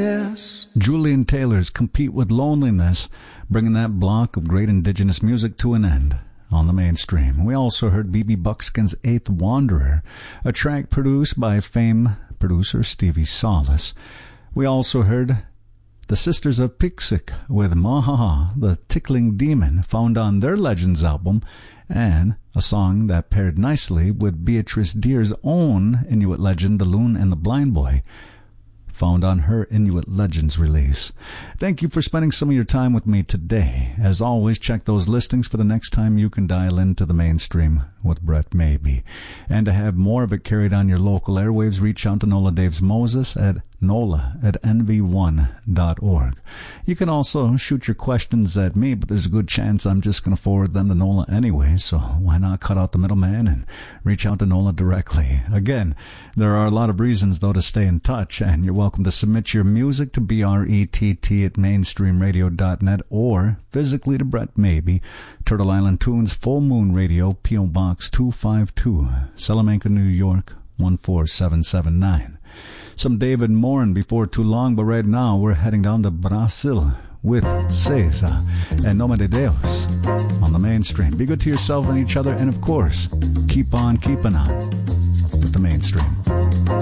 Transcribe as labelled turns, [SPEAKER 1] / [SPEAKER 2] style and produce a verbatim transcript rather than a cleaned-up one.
[SPEAKER 1] yes.
[SPEAKER 2] Julian Taylor's Compete with Loneliness, bringing that block of great indigenous music to an end on the mainstream. We also heard B B Buckskin's Eighth Wanderer, a track produced by famed producer Stevie Salas. We also heard the Sisters of Piksik with Mahaha, the Tickling Demon, found on their Legends album, and a song that paired nicely with Beatrice Deer's own Inuit legend, The Loon and the Blind Boy, found on her Inuit Legends release. Thank you for spending some of your time with me today. As always, check those listings for the next time you can dial into the mainstream with Brett Maybe. And to have more of it carried on your local airwaves, reach out to Nola Daves Moses at nola at n v one dot org. You can also shoot your questions at me, but there's a good chance I'm just going to forward them to Nola anyway, so why not cut out the middleman and reach out to Nola directly. Again, there are a lot of reasons, though, to stay in touch, and you're welcome to submit your music to B R E T T at mainstream radio dot net or physically to Brett Maybe, Turtle Island Tunes, Full Moon Radio, P O. Box two five two, Salamanca, New York, one four seven seven nine. Some David Morin before too long, but right now we're heading down to Brazil with Cesar and Nome de Deus on the mainstream. Be good to yourself and each other, and of course, keep on keeping on with the mainstream.